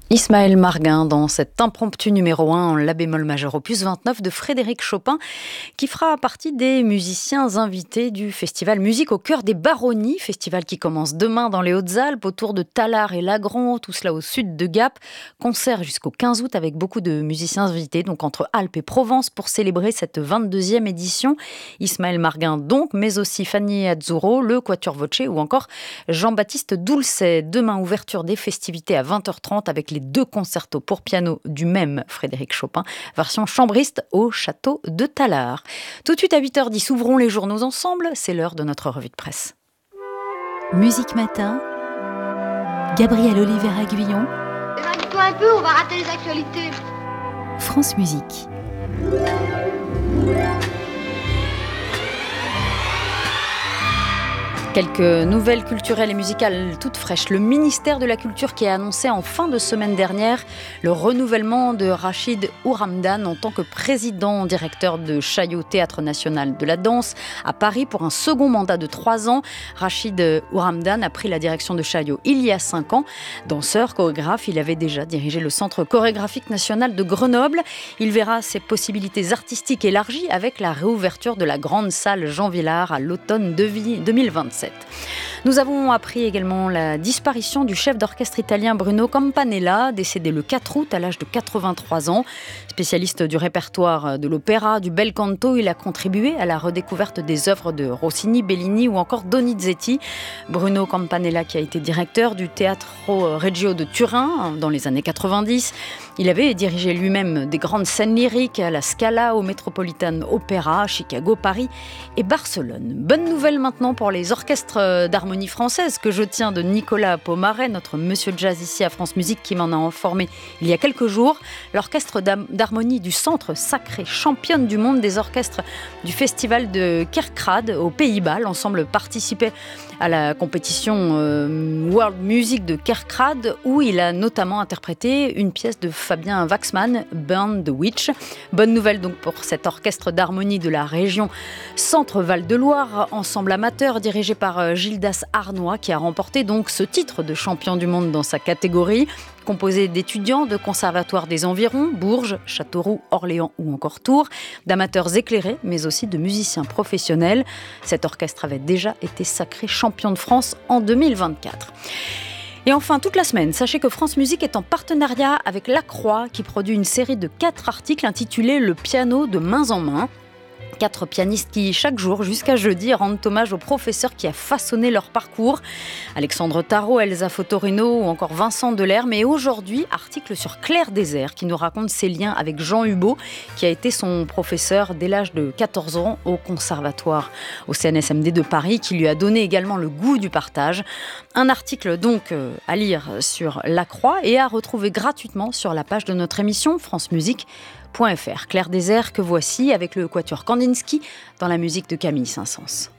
Ismaël Marguin dans cet impromptu numéro 1 en la bémol majeur opus 29 de Frédéric Chopin qui fera partie des musiciens invités du festival Musique au cœur des Baronnies, festival qui commence demain dans les Hautes-Alpes autour de Tallard et Lagron, tout cela au sud de Gap. Concert jusqu'au 15 août avec beaucoup de musiciens invités, donc entre Alpes et Provence pour célébrer cette 22e édition. Ismaël Marguin donc, mais aussi Fanny Azzurro, le Quatuor Voce ou encore Jean-Baptiste Doulcet. Demain, ouverture des festivités à 20h30 avec les 2 concertos pour piano du même Frédéric Chopin, version chambriste au château de Tallard. Tout de suite à 8h10, ouvrons les journaux ensemble, c'est l'heure de notre revue de presse. Musique Matin, Gabriel Oliveira-Guillon. Évalue-toi un peu, on va rater les actualités. France Musique. Quelques nouvelles culturelles et musicales toutes fraîches. Le ministère de la Culture qui a annoncé en fin de semaine dernière le renouvellement de Rachid Ouramdan en tant que président-directeur de Chaillot Théâtre National de la Danse à Paris pour un second mandat de 3 ans. Rachid Ouramdan a pris la direction de Chaillot il y a 5 ans. Danseur, chorégraphe, il avait déjà dirigé le Centre chorégraphique national de Grenoble. Il verra ses possibilités artistiques élargies avec la réouverture de la grande salle Jean Vilar à l'automne 2027. Nous avons appris également la disparition du chef d'orchestre italien Bruno Campanella, décédé le 4 août à l'âge de 83 ans. Spécialiste du répertoire de l'opéra, du bel canto, il a contribué à la redécouverte des œuvres de Rossini, Bellini ou encore Donizetti. Bruno Campanella qui a été directeur du Teatro Regio de Turin dans les années 90. Il avait dirigé lui-même des grandes scènes lyriques à la Scala, au Metropolitan Opera, Chicago, Paris et Barcelone. Bonne nouvelle maintenant pour les orchestres d'harmonie française que je tiens de Nicolas Pomaret, notre monsieur jazz ici à France Musique qui m'en a informé il y a quelques jours. L'orchestre d'harmonie du Centre Sacré, championne du monde des orchestres du festival de Kerkrade aux Pays-Bas. L'ensemble participait à la compétition World Music de Kerkrade où il a notamment interprété une pièce de Fabien Waxman, Burn the Witch. Bonne nouvelle donc pour cet orchestre d'harmonie de la région Centre-Val de Loire, ensemble amateur dirigé par Gildas Arnois qui a remporté donc ce titre de champion du monde dans sa catégorie. Composé d'étudiants de conservatoires des environs, Bourges, Châteauroux, Orléans ou encore Tours, d'amateurs éclairés mais aussi de musiciens professionnels. Cet orchestre avait déjà été sacré champion de France en 2024. Et enfin, toute la semaine, sachez que France Musique est en partenariat avec La Croix qui produit une série de 4 articles intitulés « Le piano de mains en main ». 4 pianistes qui, chaque jour, jusqu'à jeudi, rendent hommage aux professeurs qui a façonné leur parcours. Alexandre Tarot, Elsa Fotorino ou encore Vincent Delerme. Et aujourd'hui, article sur Claire Désert qui nous raconte ses liens avec Jean Hubaut, qui a été son professeur dès l'âge de 14 ans au conservatoire au CNSMD de Paris, qui lui a donné également le goût du partage. Un article donc à lire sur La Croix et à retrouver gratuitement sur la page de notre émission France Musique. Claire Désert que voici avec le Quatuor Kandinsky dans la musique de Camille Saint-Saëns.